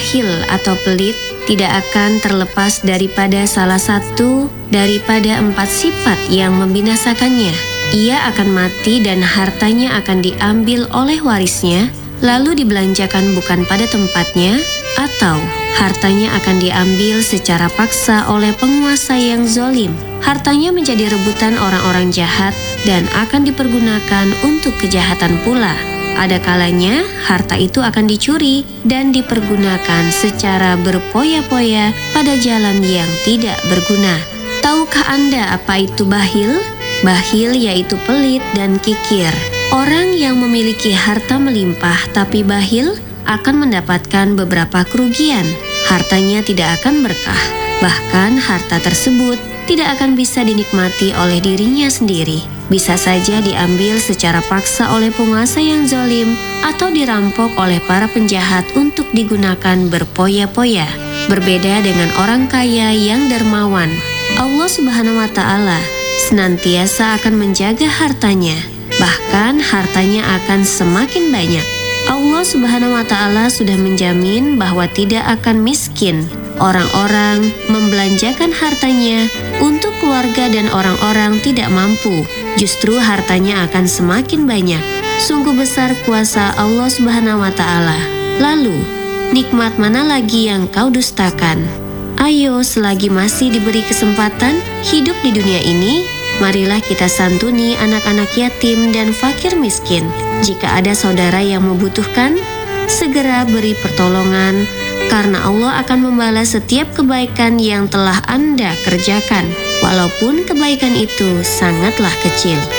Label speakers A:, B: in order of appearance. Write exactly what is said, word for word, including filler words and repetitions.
A: bakhil atau pelit tidak akan terlepas daripada salah satu daripada empat sifat yang membinasakannya. Ia akan mati dan hartanya akan diambil oleh warisnya, lalu dibelanjakan bukan pada tempatnya, atau hartanya akan diambil secara paksa oleh penguasa yang zolim. Hartanya menjadi rebutan orang-orang jahat dan akan dipergunakan untuk kejahatan pula. Ada kalanya harta itu akan dicuri dan dipergunakan secara berpoya-poya pada jalan yang tidak berguna. Tahukah Anda apa itu bakhil? Bakhil yaitu pelit dan kikir. Orang yang memiliki harta melimpah tapi bakhil akan mendapatkan beberapa kerugian. Hartanya tidak akan berkah. Bahkan harta tersebut tidak akan bisa dinikmati oleh dirinya sendiri. Bisa saja diambil secara paksa oleh penguasa yang zalim atau dirampok oleh para penjahat untuk digunakan berpoya-poya. Berbeda dengan orang kaya yang dermawan, Allah Subhanahu wa Ta'ala senantiasa akan menjaga hartanya. Bahkan hartanya akan semakin banyak. Allah Subhanahu wa Ta'ala sudah menjamin bahwa tidak akan miskin. Orang-orang membelanjakan hartanya untuk keluarga dan orang-orang tidak mampu. Justru hartanya akan semakin banyak. Sungguh besar kuasa Allah Subhanahu wa Ta'ala. Lalu, nikmat mana lagi yang kau dustakan? Ayo, selagi masih diberi kesempatan hidup di dunia ini, marilah kita santuni anak-anak yatim dan fakir miskin. Jika ada saudara yang membutuhkan, segera beri pertolongan, karena Allah akan membalas setiap kebaikan yang telah Anda kerjakan, walaupun kebaikan itu sangatlah kecil.